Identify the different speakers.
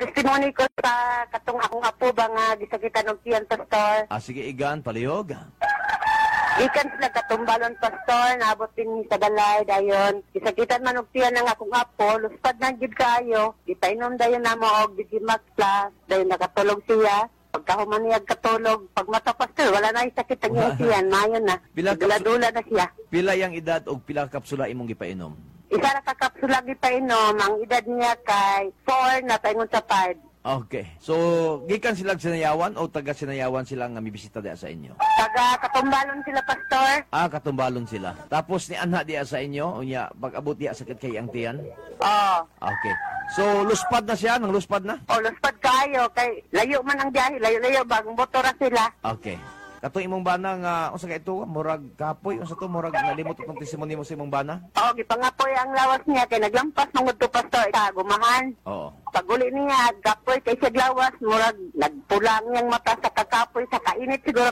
Speaker 1: testimony ko sa katong akong apo ba nga gisakitan og tiyan, Pastor.
Speaker 2: Sige, igan, palihog.
Speaker 1: Ikan sila katumbalon, Pastor, naabot din sa balay, dayon. Gisakitan man og tiyan ng akong apo, luspad na gid kayo. Gipainom dayon namo og Digimax Plus, dayon nakatulog siya. Pagkahuman niya katulog, pag mata, Pastor, wala na yung sakit ang iyang tiyan, mayon na. Dula-dula na siya.
Speaker 2: Pila yang edad o pila ka kapsula imong gipainom?
Speaker 1: Isa na kakapsula gipainom, ang edad niya kay 4 na paingon sa 5.
Speaker 2: Okay. So, gikan sila sinayawan o taga sinayawan sila nga mibisita diya sa inyo?
Speaker 1: Taga katumbalon sila, Pastor.
Speaker 2: Katumbalon sila. Tapos ni anha diya sa inyo, unya pag-abot diya sakit kay ang tiyan?
Speaker 1: Oo.
Speaker 2: Okay. So, luspad na siya, nang luspad na?
Speaker 1: Luspad kayo, kay layo man ang biyahe, layo-layo, bagong motora sila.
Speaker 2: Okay. Katong imong bana nga, unsa ka ito, murag kapoy, unsa to, murag nalimot itong testimony mo sa imong bana?
Speaker 1: Oo, gipangapoy ang lawas niya, kay naglampas mong to, Pastor, gumahan.
Speaker 2: Oo.
Speaker 1: Pag-uli niya, gapoy kay siya lawas, murag nagpulang niyang mata sa kakapoy, sa kainit siguro